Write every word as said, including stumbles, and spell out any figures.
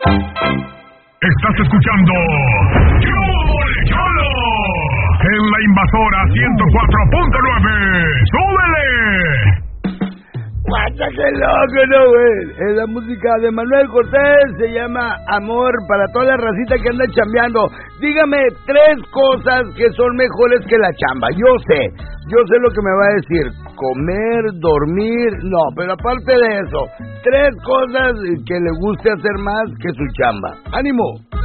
Estás escuchando Cholo en la Invasora ciento cuatro punto nueve. ¡Súbele! ¡Guacha, qué loco, no, güey! Es la música de Manuel Cortés, se llama Amor, para toda la racita que anda chambeando. Dígame tres cosas que son mejores que la chamba. Yo sé, yo sé lo que me va a decir. Comer, dormir, no, pero aparte de eso, tres cosas que le guste hacer más que su chamba. ¡Ánimo!